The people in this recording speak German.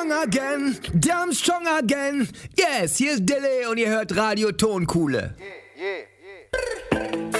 again, damn strong again. Yes, hier ist Dille und ihr hört Radio Tonkuhle.